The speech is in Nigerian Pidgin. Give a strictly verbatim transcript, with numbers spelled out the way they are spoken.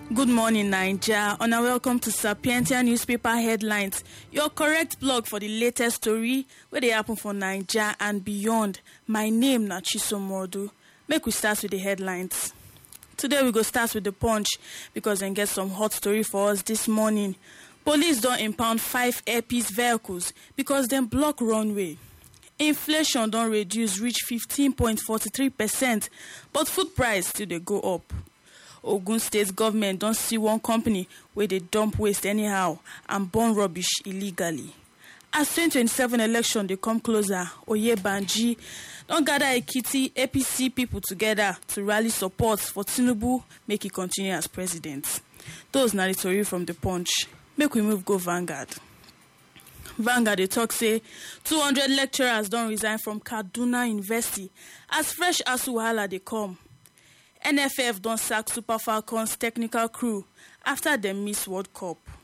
Good morning, Naija, and welcome to Sapientia Newspaper Headlines, your correct blog for the latest story where they happen for Naija and beyond. My name na Chisom Modu. Make we start with the headlines. Today we go start with the Punch because then get some hot story for us this morning. Police don't impound five Airpeace vehicles because them block runway. Inflation don't reduce reach fifteen point four three percent, but food price still they go up. Ogun State government don't see one company where they dump waste anyhow and burn rubbish illegally. As twenty twenty-seven election they come closer, Oyebanji don't gather Ekiti A P C people together to rally support for Tinubu make he continue as president. Those na the story from the Punch. Make we move go Vanguard. Vanguard they talk say two hundred lecturers don't resign from Kaduna University as fresh as wahala they come. N F F don't sack Super Falcons technical crew after them miss World Cup.